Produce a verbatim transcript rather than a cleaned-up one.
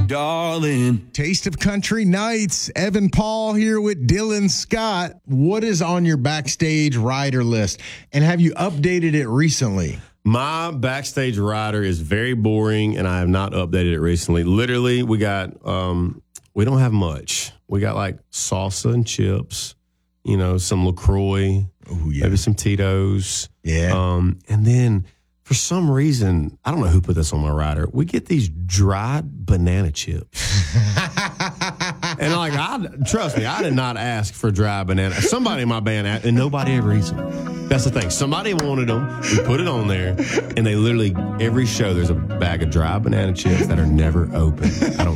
darling. Taste of Country Nights. Evan Paul here with Dylan Scott. What is on your backstage rider list? And have you updated it recently? My backstage rider is very boring, and I have not updated it recently. Literally, we got, um, we don't have much. We got like salsa and chips, you know, some LaCroix, Ooh, yeah. maybe some Tito's. Yeah. Um, and then for some reason, I don't know who put this on my rider, we get these dried banana chips. And like, I trust me, I did not ask for dry banana. Somebody in my band, and nobody ever eats them. That's the thing. Somebody wanted them. We put it on there, and they literally, every show, there's a bag of dry banana chips that are never open. I don't